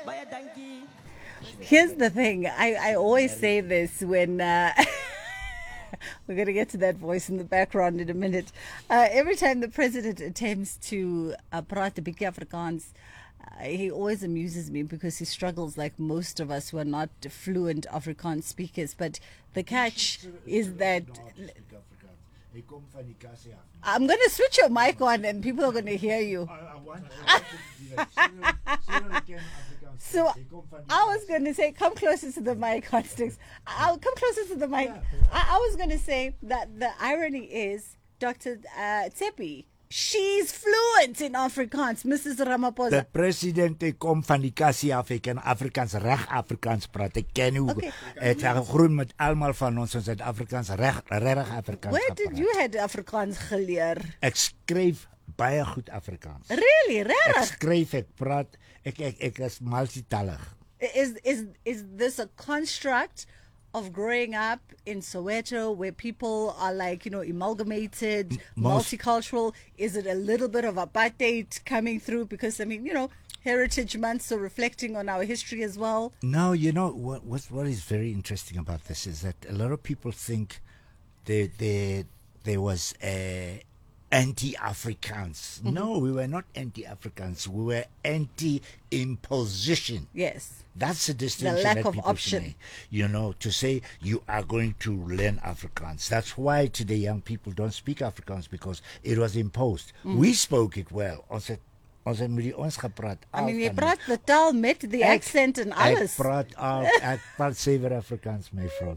Here's the thing. I always say this when we're going to get to that voice in the background in a minute. Every time the president attempts to praat 'n bietjie Afrikaans, he always amuses me because he struggles like most of us who are not fluent Afrikaans speakers. But the catch is that I'm going to switch your mic on and people are going to hear you. So I was going to say, come closer to the mic, Hot Sticks. I'll come closer to the mic. I was going to say that the irony is Dr. Tsepi, she's fluent in Afrikaans, Mrs. Ramaphosa. The president kom van die kassie af, ek kan Afrikaans reg Afrikaans praat. Ek ken hoe het gegroei met almal van ons in Suid-Afrikaans reg Afrikaans. Where did you had Afrikaans geleer? Ek skryf baie goed Afrikaans. Really? Reg? Ek skryf, ek praat, ek is multitalig. Is this a construct of growing up in Soweto where people are like, amalgamated, multicultural? Is it a little bit of apartheid coming through? Because, Heritage Month, so reflecting on our history as well. No, what is very interesting about this is that a lot of people think there was a anti-Africans. No, we were not anti-Africans. We were anti-imposition. Yes. That's the distinction. The lack that of option. To say you are going to learn Afrikaans. That's why today young people don't speak Afrikaans, because it was imposed. We spoke it well. Ons gepraat. Jy praat the taal met the accent and alles. Ek praat sewer Afrikaans, my vrou.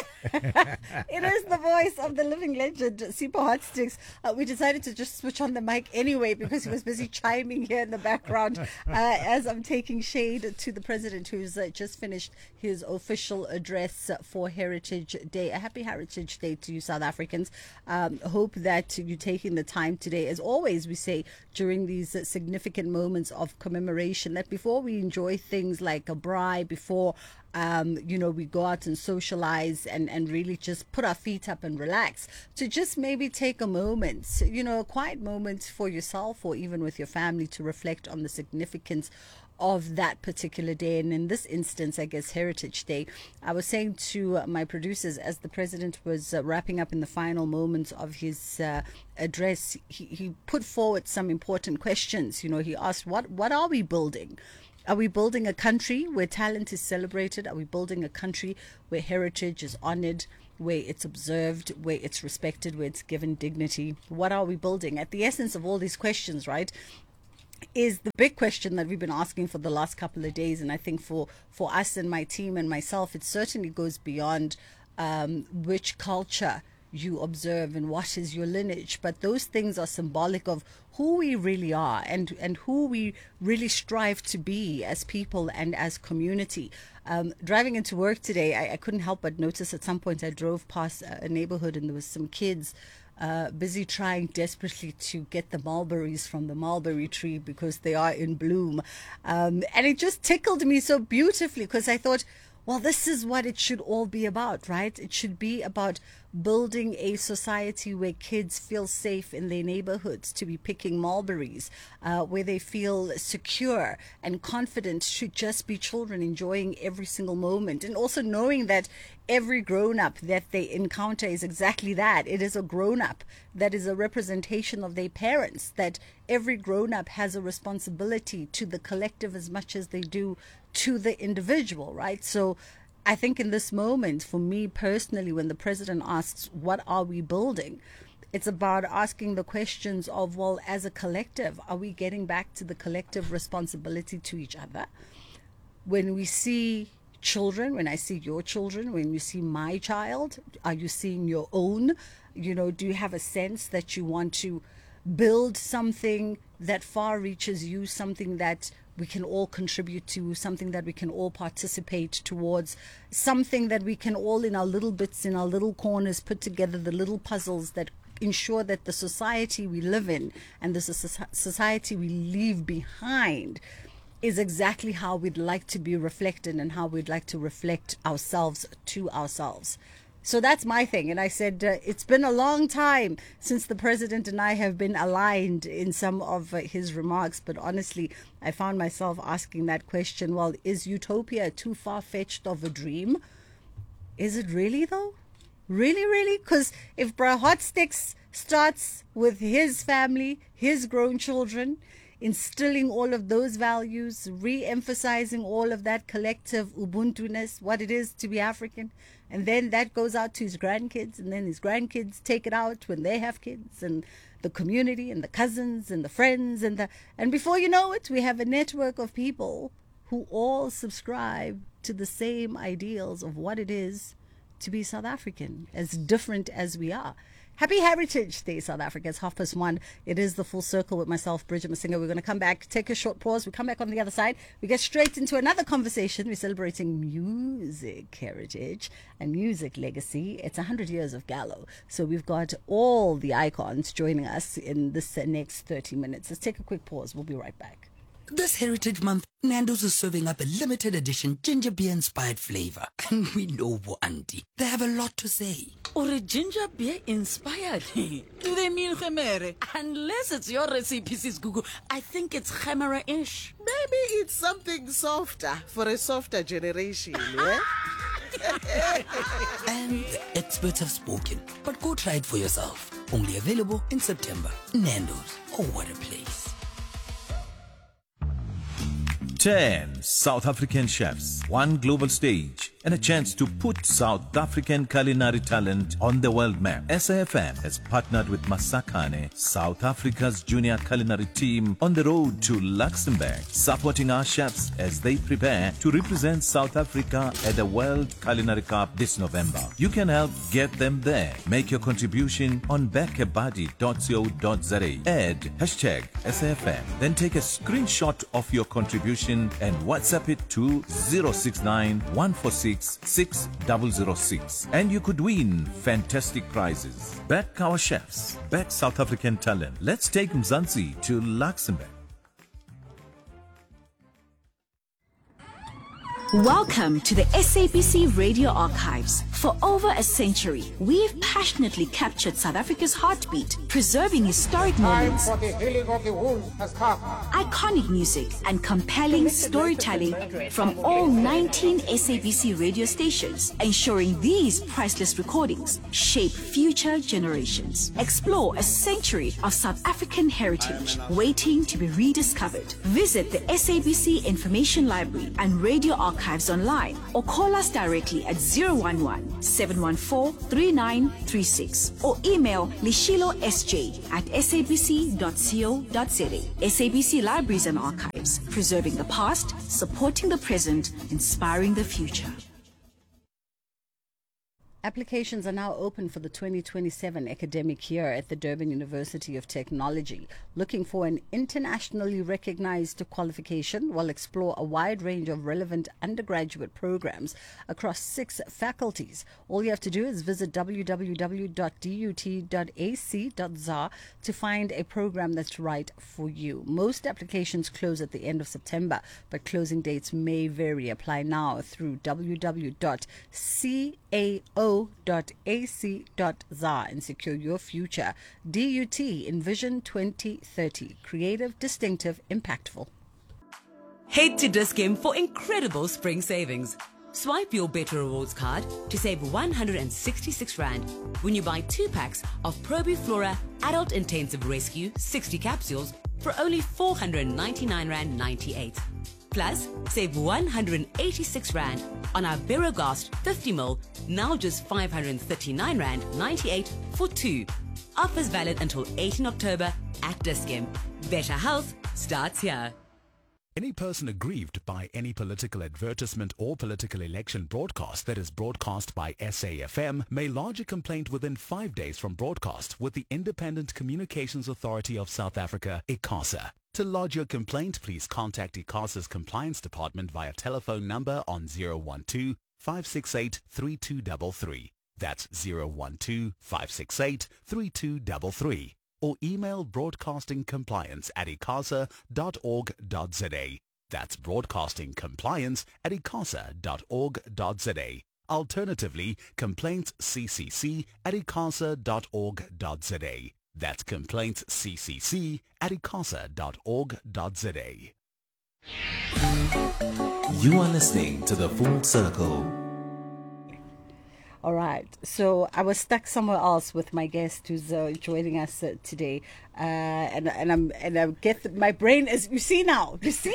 It is the voice of the living legend, Sipho Hot Sticks. We decided to just switch on the mic anyway because he was busy chiming here in the background as I'm taking shade to the president who's just finished his official address for Heritage Day. A happy Heritage Day to you South Africans. Hope that you're taking the time today. As always, we say during these significant moments of commemoration that before we enjoy things like a braai, before we go out and socialize and really just put our feet up and relax, to just maybe take a moment, a quiet moment for yourself or even with your family to reflect on the significance of that particular day. And in this instance, I guess Heritage Day. I was saying to my producers as the president was wrapping up in the final moments of his address, he put forward some important questions. He asked, what are we building? Are we building a country where talent is celebrated? Are we building a country where heritage is honored, where it's observed, where it's respected, where it's given dignity? What are we building? At the essence of all these questions, right, is the big question that we've been asking for the last couple of days. And I think for us and my team and myself, it certainly goes beyond which culture you observe and what is your lineage, but those things are symbolic of who we really are and who we really strive to be as people and as community. Driving into work today, I couldn't help but notice at some point I drove past a neighborhood and there was some kids busy trying desperately to get the mulberries from the mulberry tree because they are in bloom, and it just tickled me so beautifully because I thought, well, this is what it should all be about, right? It should be about building a society where kids feel safe in their neighborhoods to be picking mulberries, where they feel secure and confident to just be children enjoying every single moment, and also knowing that every grown-up that they encounter is exactly that. It is a grown-up that is a representation of their parents, that every grown-up has a responsibility to the collective as much as they do to the individual, right? So I think in this moment, for me personally, when the president asks, what are we building? It's about asking the questions of, well, as a collective, are we getting back to the collective responsibility to each other? When we see children, when I see your children, when you see my child, are you seeing your own? Do you have a sense that you want to build something that far reaches you, something that we can all contribute to, something that we can all participate towards, something that we can all in our little bits, in our little corners, put together the little puzzles that ensure that the society we live in and the society we leave behind is exactly how we'd like to be reflected and how we'd like to reflect ourselves to ourselves. So that's my thing. And I said, it's been a long time since the president and I have been aligned in some of his remarks. But honestly, I found myself asking that question, well, is utopia too far-fetched of a dream? Is it really, though? Really, really? Because if Bra Hot Sticks starts with his family, his grown children, instilling all of those values, re-emphasizing all of that collective Ubuntu-ness, what it is to be African, and then that goes out to his grandkids, and then his grandkids take it out when they have kids, and the community, and the cousins, and the friends, and before you know it, we have a network of people who all subscribe to the same ideals of what it is to be South African, as different as we are. Happy Heritage Day, South Africa. It's 1:30. It is the Full Circle with myself, Bridget Masinga. We're going to come back, take a short pause. We come back on the other side. We get straight into another conversation. We're celebrating music heritage and music legacy. It's 100 years of Gallo. So we've got all the icons joining us in this next 30 minutes. Let's take a quick pause. We'll be right back. This Heritage Month, Nando's is serving up a limited edition ginger beer inspired flavor. And we know Bo Auntie, they have a lot to say. Or a ginger beer inspired? Do they mean Khemere? Unless it's your recipe, Sis Gugu, I think it's Khemera-ish. Maybe it's something softer for a softer generation, yeah? And the experts have spoken, but go try it for yourself. Only available in September. Nando's, oh what a place. 10 South African chefs, one global stage, and a chance to put South African culinary talent on the world map. SAFM has partnered with Masakane, South Africa's junior culinary team, on the road to Luxembourg, supporting our chefs as they prepare to represent South Africa at the World Culinary Cup this November. You can help get them there. Make your contribution on backabuddy.co.za. Add hashtag SAFM. Then take a screenshot of your contribution and WhatsApp it to 069 146 6006, and you could win fantastic prizes. Back our chefs, back South African talent. Let's take Mzansi to Luxembourg. Welcome to the SABC Radio Archives. For over a century, we've passionately captured South Africa's heartbeat, preserving historic moments, iconic music, and compelling storytelling from all 19 SABC radio stations, ensuring these priceless recordings shape future generations. Explore a century of South African heritage waiting to be rediscovered. Visit the SABC Information Library and Radio Archives online, or call us directly at 011-714-3936, or email lishilosj@sabc.co.za. SABC Libraries and Archives, preserving the past, supporting the present, inspiring the future. Applications are now open for the 2027 academic year at the Durban University of Technology. Looking for an internationally recognized qualification? Will explore a wide range of relevant undergraduate programs across 6 faculties. All you have to do is visit www.dut.ac.za to find a program that's right for you. Most applications close at the end of September, but closing dates may vary. Apply now through www.cao.ac.za and secure your future. DUT, Envision 2030. Creative, distinctive, impactful. Head to Dis-Chem for incredible spring savings. Swipe your Better Rewards card to save 166 Rand when you buy 2 packs of Probiflora Adult Intensive Rescue 60 capsules for only 499 Rand 98. Plus, save 186 Rand on our Berogast 50ml, now just 539 Rand 98 for 2. Offers valid until 18 October at Dis-Chem. Better health starts here. Any person aggrieved by any political advertisement or political election broadcast that is broadcast by SAFM may lodge a complaint within 5 days from broadcast with the Independent Communications Authority of South Africa, ICASA. To lodge your complaint, please contact ICASA's Compliance Department via telephone number on 012-568-3233. That's 012-568-3233. Or email broadcastingcompliance@icasa.org.za. That's broadcastingcompliance@icasa.org.za. Alternatively, complaintsccc@icasa.org.za. That's complaintsccc@icasa.org.za. You are listening to The Full Circle. All right. So I was stuck somewhere else with my guest who's joining us today, and I get my brain is. You see now.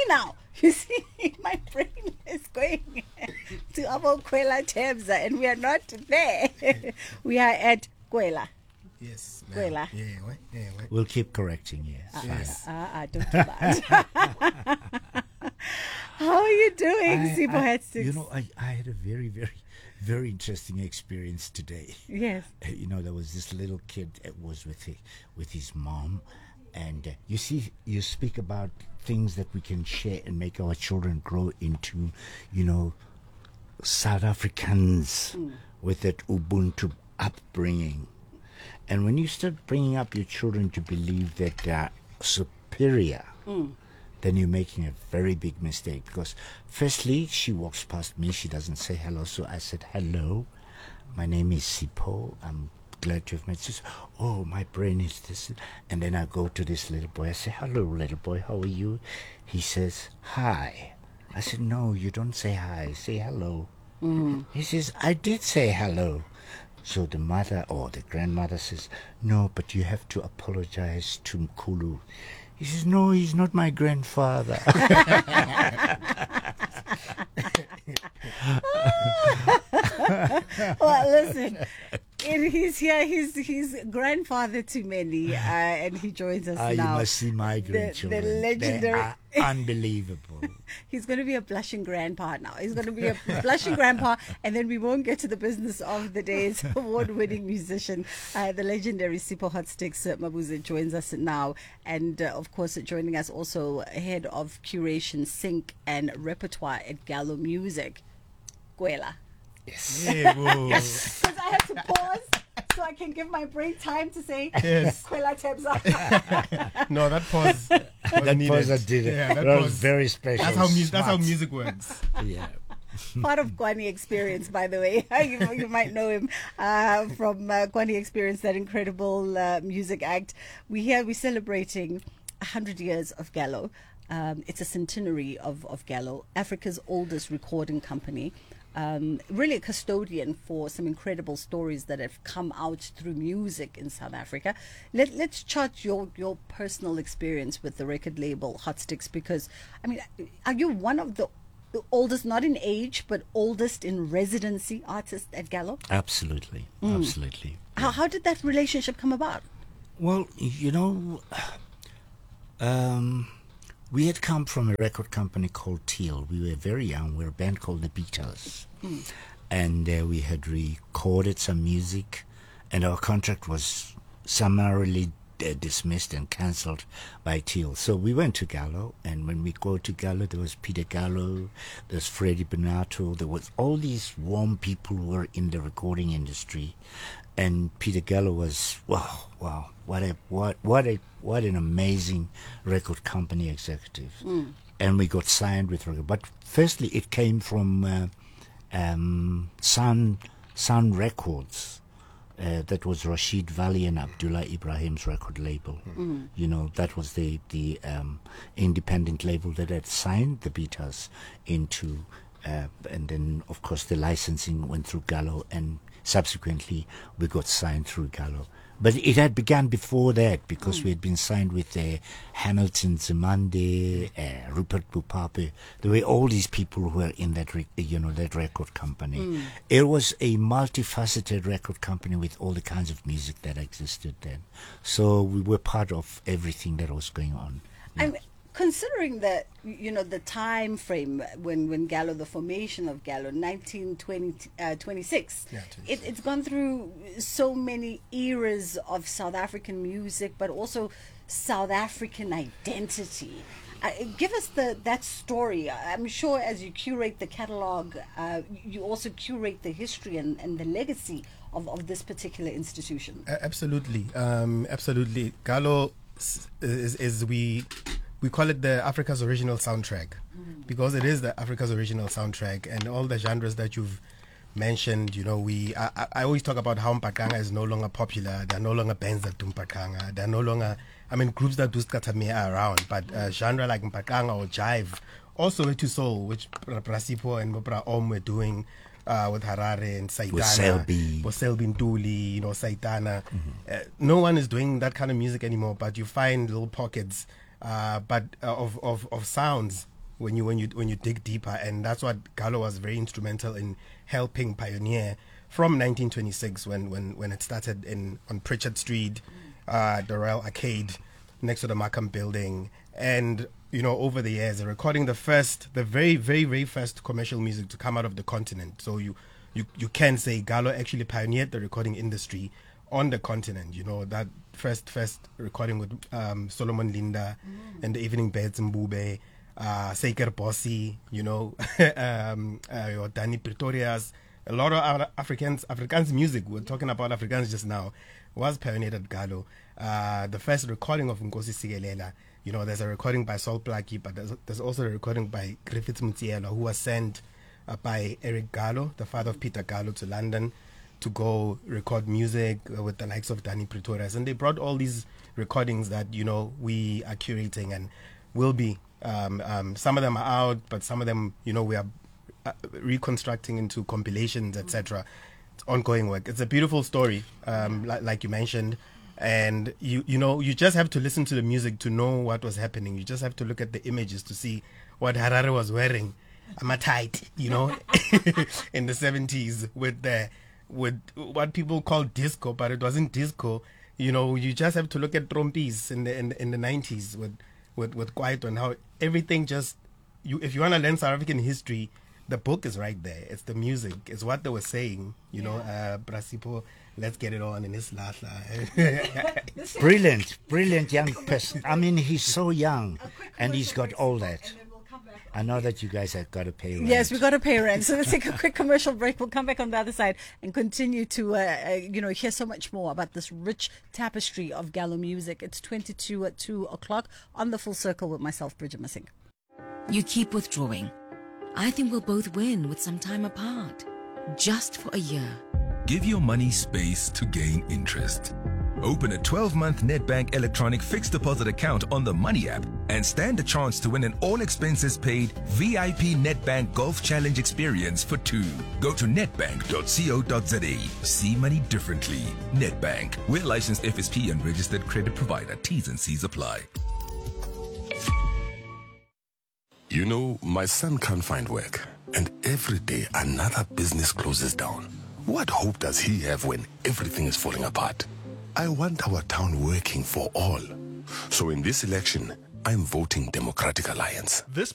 My brain is going to our Kwela Tebza, and we are not there. We are at Kwela. Yes. Kwela. Yeah. We'll keep correcting you. Yes. Don't do that. How are you doing, Sipho Headsticks? You know, I had a very, very, very interesting experience today. Yes. You know, there was this little kid that was with his mom, and you see, you speak about things that we can share and make our children grow into, you know, South Africans with that Ubuntu upbringing. And when you start bringing up your children to believe that they are superior, then you're making a very big mistake. Because firstly, she walks past me, she doesn't say hello. So I said, hello, my name is Sipho. I'm glad to have met you. Oh, my brain is this. And then I go to this little boy. I say, hello, little boy, how are you? He says, hi. I said, no, you don't say hi, say hello. He says, I did say hello. So the mother or the grandmother says, no, but you have to apologize to Mkulu. He says, no, he's not my grandfather. Well, listen, he's here. He's grandfather to many, and he joins us now. You must see my grandchildren. The legendary. They are unbelievable. He's going to be a blushing grandpa now. He's going to be a blushing grandpa, and then we won't get to the business of the day's award-winning musician, the legendary Sipho Headsticks Mabuza joins us now, and of course joining us also head of curation, sync, and repertoire at Gallo Music, Kwela. Yes. Yes. Because I have to pause so I can give my brain time to say Kwela Tebza. No, that pause. That pause I did it. Yeah, that was very special. That's how music works. Yeah. Part of Kwani Experience, by the way. You might know him from Kwani Experience, that incredible music act. We're celebrating 100 years of Gallo. It's a centenary of Gallo, Africa's oldest recording company. Really a custodian for some incredible stories that have come out through music in South Africa. Let's chart your personal experience with the record label Headsticks, because, I mean, are you one of the oldest, not in age, but oldest in residency artists at Gallo? Absolutely. Absolutely. How did that relationship come about? Well, you know, we had come from a record company called Teal. We were very young. We were a band called the Beatles. And we had recorded some music, and our contract was summarily dismissed and cancelled by Teal. So we went to Gallo, and when we go to Gallo, there was Peter Gallo, there's Freddie Benato, there was all these warm people who were in the recording industry. And Peter Gallo was, wow, what an amazing record company executive. And we got signed with record. But firstly, it came from Sun Records. That was Rashid Vali and Abdullah Ibrahim's record label. You know, that was the independent label that had signed the Beatles into, and then of course the licensing went through Gallo, and subsequently we got signed through Gallo. But it had begun before that, because we had been signed with Hamilton Zemande, Rupert Bupape. There were all these people who were in that, that record company. It was a multifaceted record company with all the kinds of music that existed then. So we were part of everything that was going on. And considering the time frame when Gallo, the formation of Gallo, 1926, it's gone through so many eras of South African music, but also South African identity. Give us that story. I'm sure as you curate the catalog, you also curate the history and the legacy of this particular institution. Absolutely. Gallo is we call it the Africa's original soundtrack, because it is the Africa's original soundtrack, and all the genres that you've mentioned, I always talk about how Mpakanga is no longer popular. There are no longer bands that do Mpakanga. There are no longer, groups that do Skatamea are around. But genre like Mpakanga or Jive, also to Soul, which Brasipo and Mopra Om were doing with Harare and Saitana. Selby Ntuli, Saitana. No one is doing that kind of music anymore, but you find little pockets of sounds when you dig deeper, and that's what Gallo was very instrumental in helping pioneer from 1926 when it started on Pritchard Street, the Royal Arcade next to the Markham Building, and over the years recording the very, very, very first commercial music to come out of the continent. So you can say Gallo actually pioneered the recording industry on the continent. That first recording with Solomon Linda and the Evening Beds in Mbube, Saker Bossi, Danny Pretorius, a lot of Afrikaans music. We're talking about Afrikaans just now, was pioneered at Gallo. The first recording of Nkosi Sigelela, there's a recording by Sol Plaatje, but there's also a recording by Griffith Mutiela, who was sent by Eric Gallo, the father of Peter Gallo, to London to go record music with the likes of Danny Pretorius. And they brought all these recordings that, we are curating and will be. Some of them are out, but some of them, we are reconstructing into compilations, etc. It's ongoing work. It's a beautiful story, like you mentioned. And you just have to listen to the music to know what was happening. You just have to look at the images to see what Harare was wearing. I'm a tight, in the 70s with what people call disco, but it wasn't disco. You just have to look at Trompis in the 90s with Kwaito and how everything just if you want to learn South African history, the book is right there. It's the music. It's what they were saying. Brasipo, let's get it on in his last. Brilliant young person. He's so young and he's got all that. I know that you guys have got to pay rent. Yes, we've got to pay rent. So let's take a quick commercial break. We'll come back on the other side and continue to, hear so much more about this rich tapestry of Gallo music. It's 22 at 2 o'clock on The Full Circle with myself, Bridget Masinga. You keep withdrawing. I think we'll both win with some time apart. Just for a year. Give your money space to gain interest. Open a 12-month Nedbank electronic fixed deposit account on the Money app and stand a chance to win an all-expenses-paid VIP Nedbank Golf Challenge experience for 2. Go to nedbank.co.za. See money differently. Nedbank. We're licensed FSP and registered credit provider. T's and C's apply. My son can't find work, and every day another business closes down. What hope does he have when everything is falling apart? I want our town working for all. So in this election, I'm voting Democratic Alliance. This